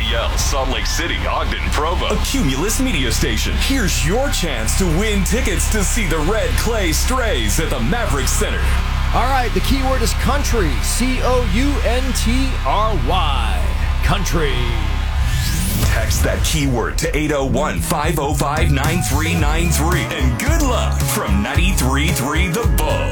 KCL, Salt Lake City, Ogden, Provo. A Cumulus media station. Here's your chance to win tickets to see the Red Clay Strays at the Maverick Center. All right, the keyword is country. C-O-U-N-T-R-Y. Country. Text that keyword to 801-505-9393. And good luck from 93.3 The Bull.